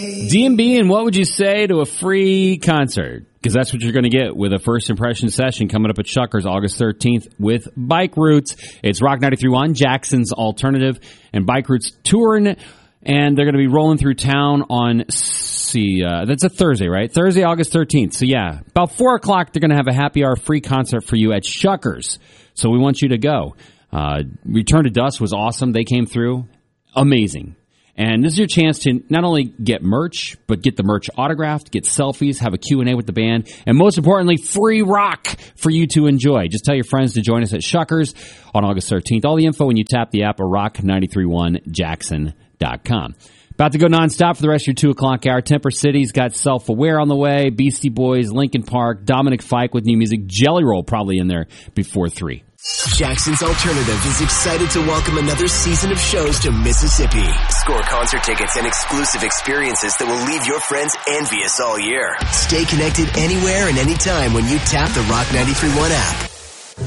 D&B, and what would you say to a free concert? Because that's what you're going to get with a first impression session coming up at Shuckers August 13th with Bike Roots. It's Rock 93.1, Jackson's Alternative, and Bike Roots touring, and they're going to be rolling through town on, that's a Thursday, right? Thursday, August 13th. So yeah, about 4 o'clock, they're going to have a happy hour free concert for you at Shuckers. So we want you to go. Return to Dust was awesome. They came through. Amazing. And this is your chance to not only get merch, but get the merch autographed, get selfies, have a Q&A with the band, and most importantly, free rock for you to enjoy. Just tell your friends to join us at Shuckers on August 13th. All the info when you tap the app or rock931jackson.com. About to go nonstop for the rest of your 2 o'clock hour. Temper City's got Self-Aware on the way, Beastie Boys, Linkin Park, Dominic Fike with new music, Jelly Roll probably in there before 3. Jackson's Alternative is excited to welcome another season of shows to Mississippi. Score concert tickets and exclusive experiences that will leave your friends envious all year. Stay connected anywhere and anytime when you tap the Rock 93.1 app.